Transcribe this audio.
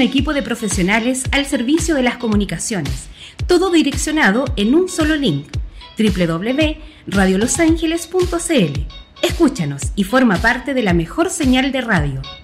un equipo de profesionales al servicio de las comunicaciones, todo direccionado en un solo link: www.radiolosangeles.cl. Escúchanos y forma parte de la mejor señal de radio.